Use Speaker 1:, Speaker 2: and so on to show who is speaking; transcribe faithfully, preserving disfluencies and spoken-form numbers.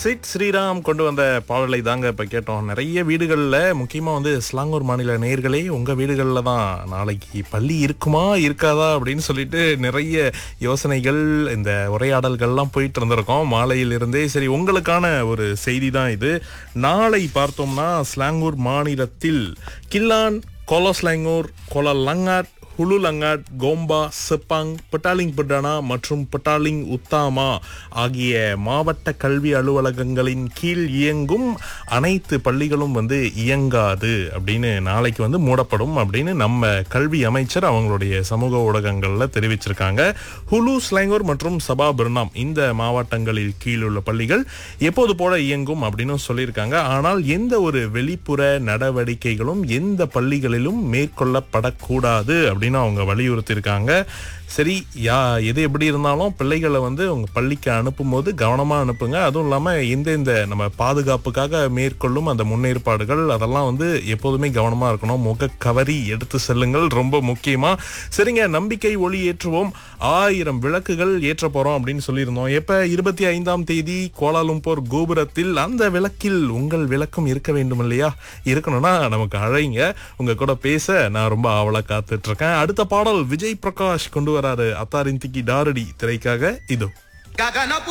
Speaker 1: Chit Sriram கொண்டு வந்த பாடலை தாங்க இப்ப கேட்டோம். நிறைய வீடுகள்ல, முக்கியமா வந்து ஸ்லாங்கூர் மாநில நேயர்களே, உங்க வீடுகள்ல தான் நாளைக்கு பள்ளி இருக்குமா இருக்காதா அப்படின்னு சொல்லிட்டு நிறைய யோசனைகள், இந்த உரையாடல்கள்லாம் போயிட்டு இருந்திருக்கோம் மாலையில் இருந்தே. சரி, உங்களுக்கான ஒரு செய்தி தான் இது. நாளை பார்த்தோம்னா ஸ்லாங்கூர் மாநிலத்தில் கில்லான், கோலஸ்லாங்கூர், கோலலங்காட், ஹுலுலங்காட், கோம்பா, செப்பாங், பட்டாலிங் பட்டானா மற்றும் பட்டாலிங் உத்தாமா ஆகிய மாவட்ட கல்வி அலுவலகங்களின் கீழ் இயங்கும் அனைத்து பள்ளிகளும் வந்து இயங்காது அப்படின்னு, நாளைக்கு வந்து மூடப்படும் அப்படின்னு நம்ம கல்வி அமைச்சர் அவங்களுடைய சமூக ஊடகங்கள்ல தெரிவிச்சிருக்காங்க. ஹுலு, ஸ்லாங்கூர் மற்றும் சபா பிர்னாம் இந்த மாவட்டங்களில் கீழ் உள்ள பள்ளிகள் எப்போது போல இயங்கும் அப்படின்னு சொல்லியிருக்காங்க. ஆனால் எந்த ஒரு வெளிப்புற நடவடிக்கைகளும் எந்த பள்ளிகளிலும் மேற்கொள்ளப்படக்கூடாது அப்படின்னு அவங்க வலியுறுத்தி இருக்காங்க. சரி, யா எது எப்படி இருந்தாலும் பிள்ளைகளை வந்து உங்க பள்ளிக்கு அனுப்பும் போது கவனமா அனுப்புங்க. அதுவும் இல்லாம எந்தெந்த நம்ம பாதுகாப்புக்காக மேற்கொள்ளும் அந்த முன்னேற்பாடுகள் அதெல்லாம் வந்து எப்போதுமே கவனமா இருக்கணும். முகக்கவரி எடுத்து செல்லுங்கள், ரொம்ப முக்கியமா. சரிங்க, நம்பிக்கை ஒளி ஏற்றுவோம். ஆயிரம் விளக்குகள் ஏற்ற போறோம் அப்படின்னு சொல்லியிருந்தோம். எப்ப? இருபத்தி ஐந்தாம் தேதி கோலாலும்பூர் கோபுரத்தில். அந்த விளக்கில் உங்கள் விளக்கும் இருக்க வேண்டும் இல்லையா? இருக்கணும்னா நமக்கு அழைங்க. உங்க கூட பேச நான் ரொம்ப ஆவலா காத்துட்டு இருக்கேன். அடுத்த பாடல் விஜய் பிரகாஷ் கொண்டு வராரு. அத்தாரின் திக்கி டாரடி திரைக்காக இதோ.